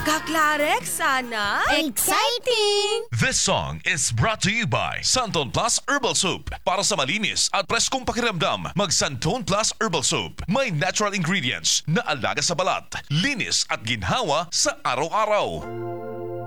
Kaklarek, sana? Exciting! This song is brought to you by Santon Plus Herbal Soap. Para sa malinis at preskong pakiramdam, mag Santon Plus Herbal Soap. May natural ingredients na alaga sa balat, linis at ginhawa sa araw-araw.